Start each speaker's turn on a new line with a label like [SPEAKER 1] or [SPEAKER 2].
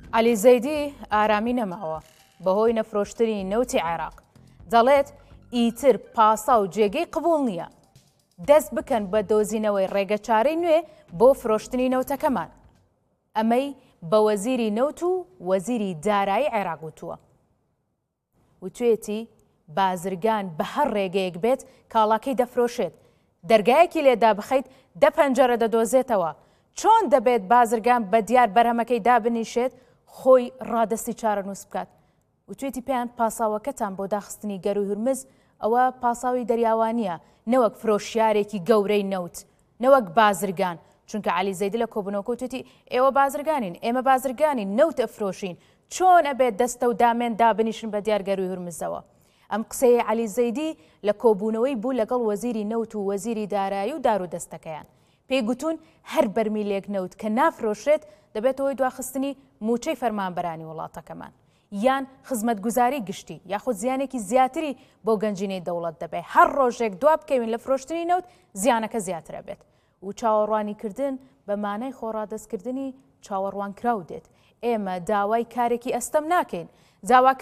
[SPEAKER 1] علی زەیدی ئارامی نەماوە بەهۆی نەفرۆشتنی نەوتی عێراق. دەڵێت ئیتر پاسا و جێگەی قبوڵ نییە. دەست بکەن بە دۆزینەوەی ڕێگەچارەی نوێ بۆ فرۆشتنی نەوتەکەمان. ئەمەی بە وەزیری نەوت و وەزیری دارایی عێراق وتووە. وتوێتی بازرگان بە هەر ڕێگەیەک بێت کاڵاکەی دەفرۆشێت. دەرگایەکی لێدا بخەیت 10 پەنجەرە دەدۆزێتەوە. چۆن دەبێت بازرگان بە دیار بەرهەمەکەی دابنیشێت خۆی ڕادستی چارەنووس بکات. وتوێتی پێیان پاساوەکەتان بۆ داخستنی گەروی هورمز ئەوە پاساوی دەریاوانیە، نەوەک فرۆشیارێکی گەورەی نەوت، نەوەک بازرگان. چونکە علی زەیدی لە کۆبوونەوەکە وتوێتی ئێوە بازرگانین، ئێمە بازرگانین، نەوت ئەفرۆشین، چۆن ئەبێت دەستە و دامێن دابنیشن بە دیار گەروی هورمزەوە. ئەم قسەی علی زەیدی لە کۆبوونەوەی بوو لەگەڵ وەزیری نەوت و وەزیری دارایی و دار و دەستەکەیان. پێی گوتون هەر بەرمیلێک نەوت کە نافرۆشێت دەبێتەوەی دواخستنی موچەی فەرمانبەرانی وڵاتەکەمان، یان خزمەتگوزاری گشتی یاخود زیانێکی زیاتری بۆ گەنجینەی دەوڵەت دەبێت. هەر ڕۆژێک دوا بکەوین لە فرۆشتنی نەوت زیانەکە زیاترە بێت. و چاوەڕوانیکردن بە مانای خۆڕادەستکردنی چاوەڕوانکراو دێت. ئێمە داوای کارێکی ئەستەم ناکەین.